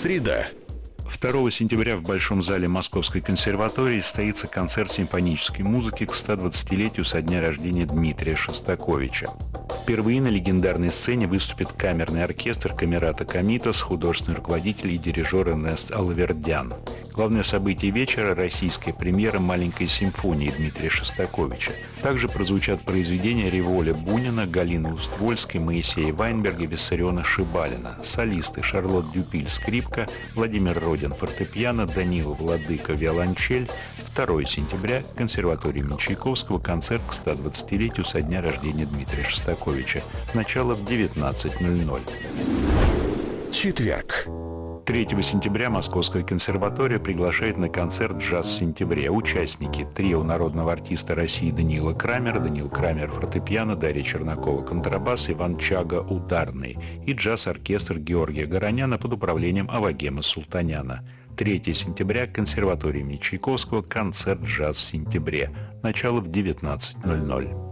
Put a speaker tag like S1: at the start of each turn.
S1: Среда.
S2: 2 сентября в Большом зале Московской консерватории состоится концерт симфонической музыки к 120-летию со дня рождения Дмитрия Шостаковича. Впервые на легендарной сцене выступит камерный оркестр Камерата Комитас, художественный руководитель и дирижер Эрнест Алавердян. Главное событие вечера – российская премьера маленькой симфонии Дмитрия Шостаковича. Также прозвучат произведения Револя Бунина, Галины Уствольской, Моисея Вайнберга, Виссариона Шибалина. Солисты: Шарлотт Дюпиль – скрипка, Владимир Родин – фортепиано, Данила Владыка – виолончель. 2 сентября – консерватория имени Чайковского, концерт к 120-летию со дня рождения Дмитрия Шостаковича. Начало в 19:00.
S1: Четверг.
S2: 3 сентября Московская консерватория приглашает на концерт «Джаз в сентябре». Участники: трио народного артиста России Даниила Крамера, Даниил Крамер фортепиано, Дарья Чернакова контрабас, Иван Чага ударный и джаз-оркестр Георгия Гороняна под управлением Авагема Султаняна. 3 сентября консерватория имени Чайковского, концерт «Джаз в сентябре». Начало в 19:00.